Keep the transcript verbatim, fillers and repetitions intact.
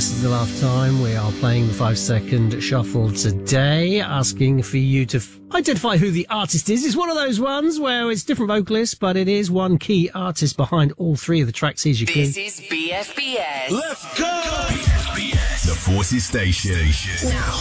This is the last time we are playing the five second shuffle today, asking for you to f- identify who the artist is. It's one of those ones where it's different vocalists, but it is one key artist behind all three of the tracks. Here's your clue. This is B F B S. Let's go! B F B S, the Forces Station. Now.